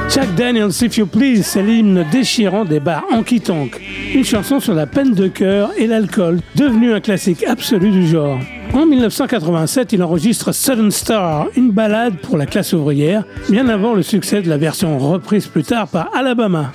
Jack Daniels, If You Please, c'est l'hymne déchirant des bars honky-tonk. Une chanson sur la peine de cœur et l'alcool, devenue un classique absolu du genre. En 1987, il enregistre Southern Star, une ballade pour la classe ouvrière, bien avant le succès de la version reprise plus tard par Alabama.